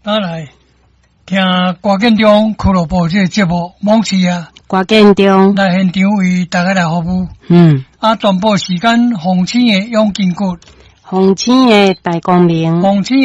咱来听郭建中俱乐部这个节目，往期啊， 郭建中来现场为大家来服务。全部时间，洪青的永金谷， 洪青的大光明， 洪青。